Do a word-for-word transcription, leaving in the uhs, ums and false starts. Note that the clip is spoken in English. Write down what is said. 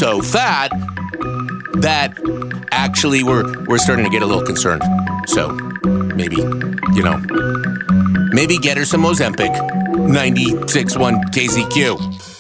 so fat that actually we're we're starting to get a little concerned. So maybe, you know, maybe get her some Ozempic. ninety-six point one K Z Q.